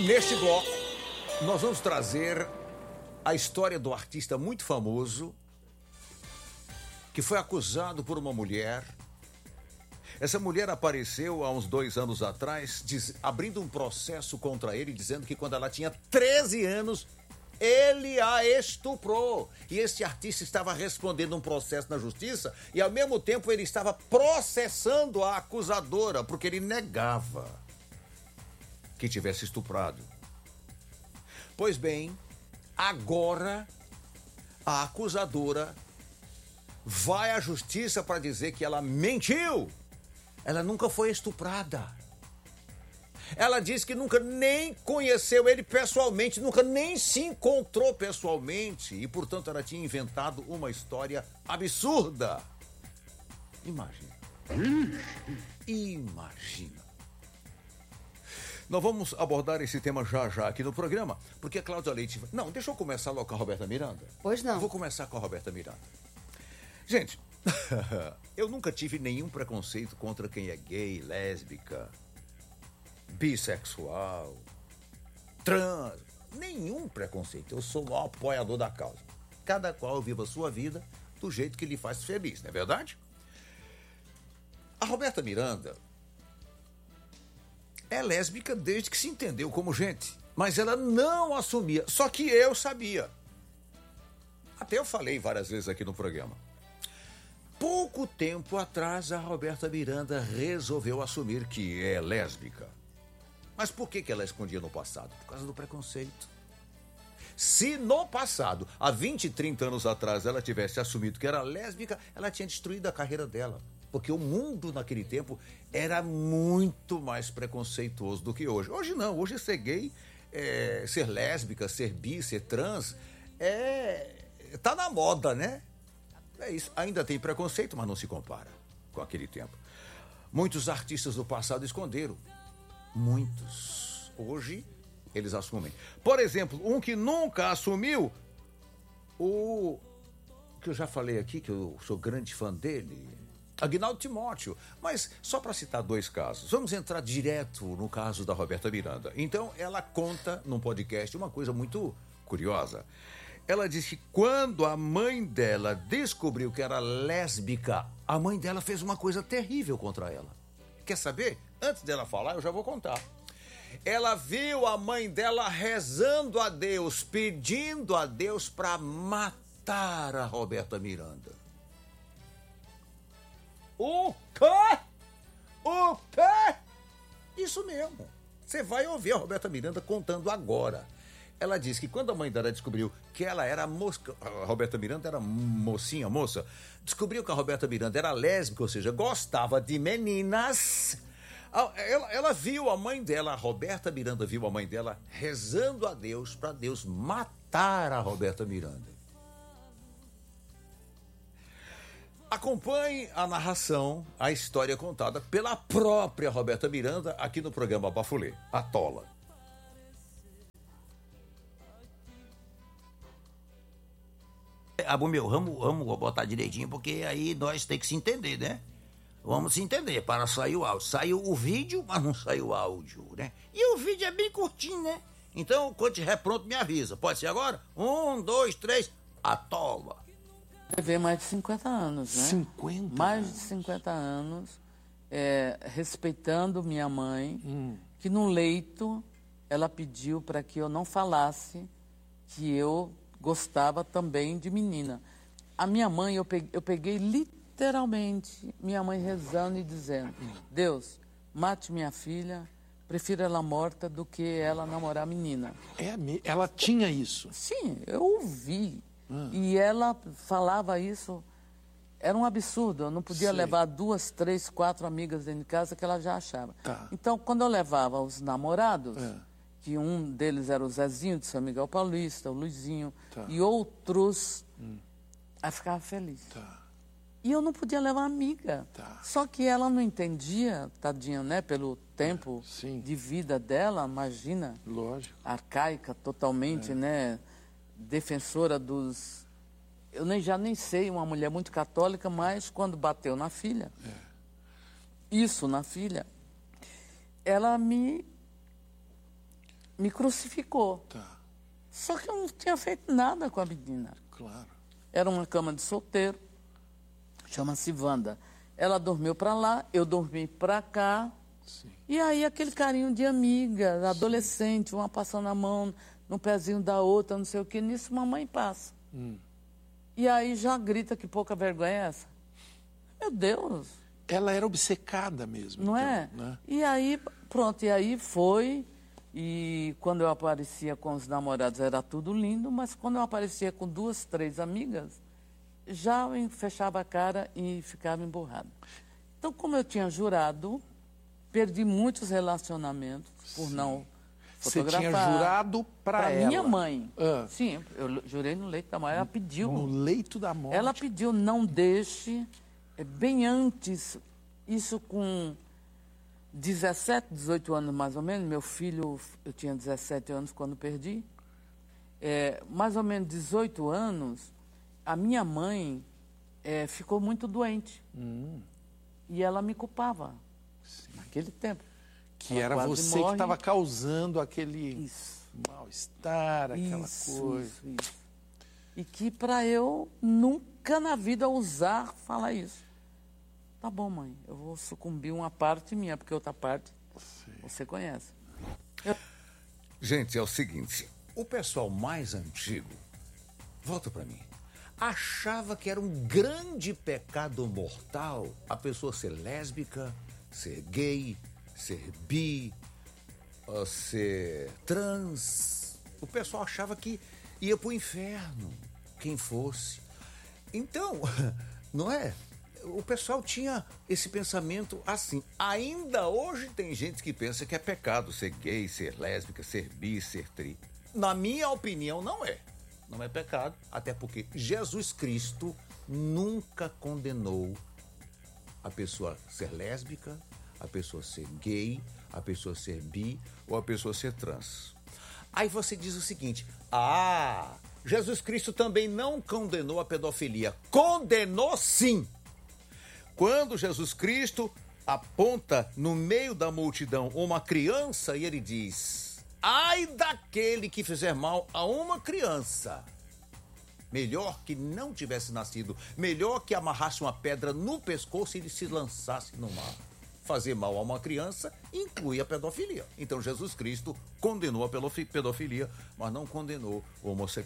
Neste bloco, nós vamos trazer a história do artista muito famoso que foi acusado por uma mulher. Essa mulher apareceu há uns 2 anos atrás, abrindo um processo contra ele, dizendo que quando ela tinha 13 anos, ele a estuprou. E esse artista estava respondendo um processo na justiça e, ao mesmo tempo, ele estava processando a acusadora, porque ele negava que tivesse estuprado. Pois bem, agora a acusadora vai à justiça para dizer que ela mentiu. Ela nunca foi estuprada. Ela diz que nunca nem conheceu ele pessoalmente, nunca nem se encontrou pessoalmente. E, portanto, ela tinha inventado uma história absurda. Imagina. Imagina. Nós vamos abordar esse tema já aqui no programa, porque a Cláudia Leite... Não, deixa eu começar logo com a Roberta Miranda. Pois não. Eu vou começar com a Roberta Miranda. Gente, eu nunca tive nenhum preconceito contra quem é gay, lésbica, bissexual, trans. Nenhum preconceito. Eu sou o maior apoiador da causa. Cada qual viva a sua vida do jeito que lhe faz feliz, não é verdade? A Roberta Miranda é lésbica desde que se entendeu como gente, mas ela não assumia, só que eu sabia. Até eu falei várias vezes aqui no programa. Pouco tempo atrás, a Roberta Miranda resolveu assumir que é lésbica. Mas por que ela escondia no passado? Por causa do preconceito. Se no passado, há 20, 30 anos atrás, ela tivesse assumido que era lésbica, ela tinha destruído a carreira dela. Porque o mundo naquele tempo era muito mais preconceituoso do que hoje. Hoje não, hoje ser gay, ser lésbica, ser bi, ser trans, tá na moda, né? É isso, ainda tem preconceito, mas não se compara com aquele tempo. Muitos artistas do passado esconderam. Muitos. Hoje, eles assumem. Por exemplo, um que nunca assumiu, o que eu já falei aqui, que eu sou grande fã dele, Aguinaldo Timóteo. Mas só para citar 2 casos, vamos entrar direto no caso da Roberta Miranda. Então, ela conta num podcast uma coisa muito curiosa. Ela disse que quando a mãe dela descobriu que era lésbica, a mãe dela fez uma coisa terrível contra ela. Quer saber? Antes dela falar, eu já vou contar. Ela viu a mãe dela rezando a Deus, pedindo a Deus para matar a Roberta Miranda. O quê? O quê? Isso mesmo. Você vai ouvir a Roberta Miranda contando agora. Ela disse que quando a mãe dela descobriu que ela era moça, a Roberta Miranda era moça, descobriu que a Roberta Miranda era lésbica, ou seja, gostava de meninas. Ela viu a mãe dela, a Roberta Miranda viu a mãe dela rezando a Deus para Deus matar a Roberta Miranda. Acompanhe a narração, a história contada pela própria Roberta Miranda aqui no programa Bafulê, a Tola. Meu, vamos botar direitinho, porque aí nós tem que se entender, né? Vamos se entender, para sair o áudio. Saiu o vídeo, mas não saiu o áudio, né? E o vídeo é bem curtinho, né? Então, quando estiver pronto, me avisa. Pode ser agora? 1, 2, 3, atola. Viver mais de 50 anos, né? 50? Mais de 50 anos, respeitando minha mãe, que no leito ela pediu para que eu não falasse que eu gostava também de menina. A minha mãe, eu peguei literalmente minha mãe rezando e dizendo: Deus, mate minha filha, prefiro ela morta do que ela namorar menina. Ela tinha isso? Sim, eu ouvi. E ela falava isso, era um absurdo. Eu não podia levar 2, 3, 4 amigas dentro de casa que ela já achava. Tá. Então, quando eu levava os namorados, que um deles era o Zezinho de São Miguel Paulista, o Luizinho, e outros, aí ficava feliz. Tá. E eu não podia levar amiga. Tá. Só que ela não entendia, tadinha, né? Pelo tempo de vida dela, imagina. Lógico. Arcaica, totalmente, né? Defensora dos... Eu já nem sei, uma mulher muito católica, mas quando bateu na filha, isso na filha, ela me me crucificou. Tá, Só que eu não tinha feito nada com a menina. claro. Era uma cama de solteiro, chama-se Wanda. Ela dormiu para lá, eu dormi para cá. Sim. E aí aquele carinho de amiga, adolescente, uma passando a mão no pezinho da outra, não sei o que, nisso mamãe passa. E aí já grita que pouca vergonha é essa. Meu Deus, Ela era obcecada mesmo. não então, é? Né? E aí, pronto, e aí foi. E quando eu aparecia com os namorados era tudo lindo, mas quando eu aparecia com 2, 3 amigas, já eu fechava a cara e ficava emburrada. Então, como eu tinha jurado, perdi muitos relacionamentos por não Você fotografar. tinha jurado para ela. minha mãe. Ah. Sim, eu jurei no leito da morte. Ela pediu. No leito da morte. Ela pediu, não deixe, bem antes, isso com 17, 18 anos mais ou menos. Meu filho, eu tinha 17 anos quando perdi. Mais ou menos 18 anos, a minha mãe ficou muito doente. E ela me culpava, naquele tempo. Que Ela era quase você que morre. estava causando aquele Isso. mal-estar, aquela Isso, coisa. isso. E que para eu nunca na vida ousar falar isso. Tá bom, mãe, eu vou sucumbir uma parte minha, porque outra parte você conhece. Gente, é o seguinte, o pessoal mais antigo, volta para mim, achava que era um grande pecado mortal a pessoa ser lésbica, ser gay, ser bi, ser trans. O pessoal achava que ia pro inferno, quem fosse. Então, não é? O pessoal tinha esse pensamento assim. Ainda hoje tem gente que pensa que é pecado ser gay, ser lésbica, ser bi, ser tri. Na minha opinião, não é. Não é pecado, até porque Jesus Cristo nunca condenou a pessoa ser lésbica, a pessoa ser gay, a pessoa ser bi ou a pessoa ser trans. Aí você diz o seguinte: Jesus Cristo também não condenou a pedofilia. Condenou sim! Quando Jesus Cristo aponta no meio da multidão uma criança e ele diz: ai daquele que fizer mal a uma criança. Melhor que não tivesse nascido, melhor que amarrasse uma pedra no pescoço e ele se lançasse no mar. Fazer mal a uma criança inclui a pedofilia. Então Jesus Cristo condenou a pedofilia, mas não condenou a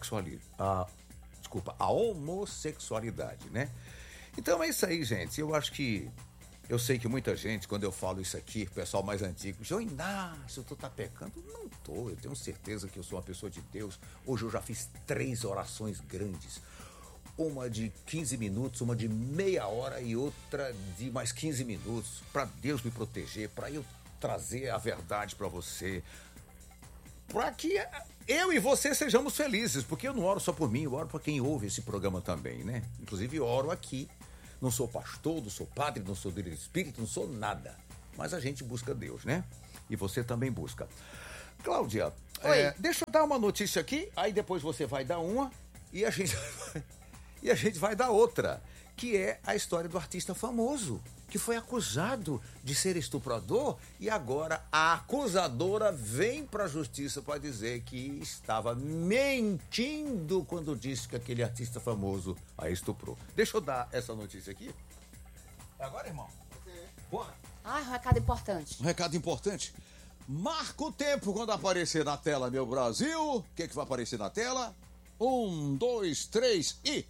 homossexualidade, né? Então é isso aí, gente. Eu sei que muita gente, quando eu falo isso aqui, o pessoal mais antigo, João Inácio, tu tá pecando? Não tô, eu tenho certeza que eu sou uma pessoa de Deus. Hoje eu já fiz 3 orações grandes. Uma de 15 minutos, uma de meia hora e outra de mais 15 minutos, para Deus me proteger, para eu trazer a verdade para você, para que eu e você sejamos felizes, porque eu não oro só por mim, eu oro para quem ouve esse programa também, né? Inclusive eu oro aqui. Não sou pastor, não sou padre, não sou líder de espírito, não sou nada. Mas a gente busca Deus, né? E você também busca. Cláudia, deixa eu dar uma notícia aqui, aí depois você vai dar uma e a gente vai dar outra, que é a história do artista famoso, que foi acusado de ser estuprador e agora a acusadora vem para a justiça para dizer que estava mentindo quando disse que aquele artista famoso a estuprou. Deixa eu dar essa notícia aqui. É agora, irmão? Bora. Um recado importante. Um recado importante. Marca o tempo quando aparecer na tela, meu Brasil. O que vai aparecer na tela? 1, 2, 3 e...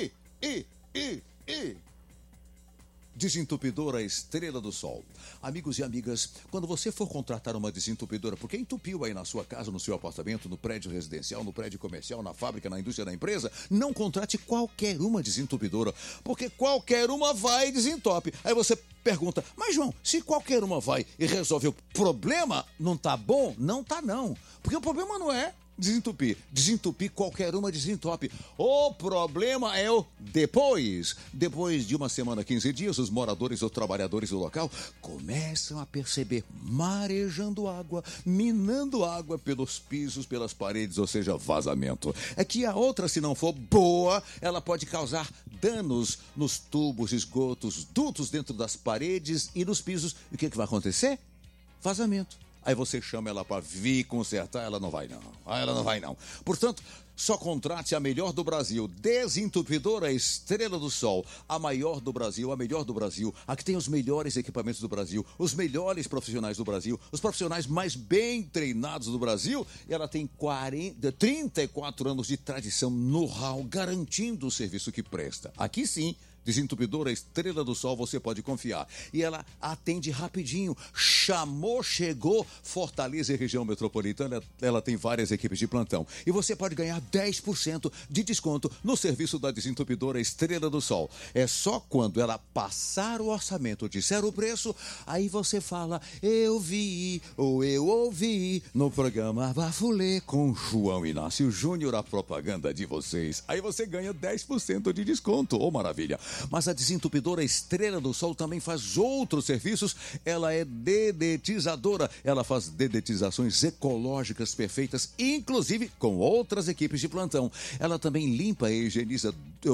Desentupidora Estrela do Sol. Amigos e amigas, quando você for contratar uma desentupidora, porque entupiu aí na sua casa, no seu apartamento, no prédio residencial, no prédio comercial, na fábrica, na indústria, na empresa, não contrate qualquer uma desentupidora, porque qualquer uma vai e desentope. Aí você pergunta, mas João, se qualquer uma vai e resolve o problema, não tá bom? Não tá não, porque o problema não é desentupir. Desentupir, qualquer uma desentope. O problema é o depois. Depois de uma semana, 15 dias, os moradores ou trabalhadores do local começam a perceber marejando água, minando água pelos pisos, pelas paredes, ou seja, vazamento. É que a outra, se não for boa, ela pode causar danos nos tubos, esgotos, dutos dentro das paredes e nos pisos. E o que vai acontecer? Vazamento. Aí você chama ela para vir consertar, ela não vai não. Ela não vai não. Portanto, só contrate a melhor do Brasil, Desentupidora Estrela do Sol, a maior do Brasil, a melhor do Brasil, a que tem os melhores equipamentos do Brasil, os melhores profissionais do Brasil, os profissionais mais bem treinados do Brasil. Ela tem 34 anos de tradição, know-how, garantindo o serviço que presta. Aqui sim, Desentupidora Estrela do Sol, você pode confiar. E ela atende rapidinho. Chamou, chegou. Fortaleza e região metropolitana, ela tem várias equipes de plantão. E você pode ganhar 10% de desconto no serviço da Desentupidora Estrela do Sol. É só quando ela passar o orçamento, disser o preço, aí você fala, eu vi ou eu ouvi no programa Bafulê com João Inácio Júnior, a propaganda de vocês. Aí você ganha 10% de desconto. Ô, maravilha! Mas a Desentupidora Estrela do Sol também faz outros serviços. Ela é dedetizadora. Ela faz dedetizações ecológicas perfeitas, inclusive com outras equipes de plantão. Ela também limpa e higieniza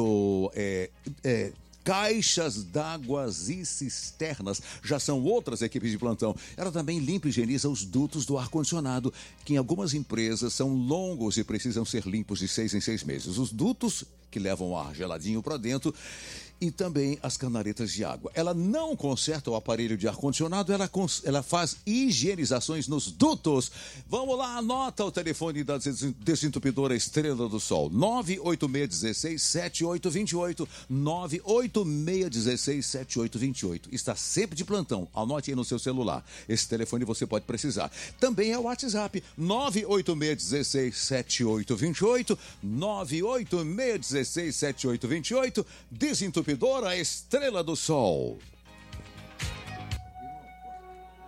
caixas d'águas e cisternas, já são outras equipes de plantão. Ela também limpa e higieniza os dutos do ar-condicionado, que em algumas empresas são longos e precisam ser limpos de 6 em 6 meses. Os dutos que levam ar geladinho para dentro e também as canaretas de água. Ela não conserta o aparelho de ar-condicionado, ela faz higienizações nos dutos. Vamos lá, anota o telefone da Desentupidora Estrela do Sol, 986167828, 986167828. Está sempre de plantão, anote aí no seu celular. Esse telefone você pode precisar. Também é o WhatsApp, 986167828, 986167828, Desentupidora Estrela do Sol.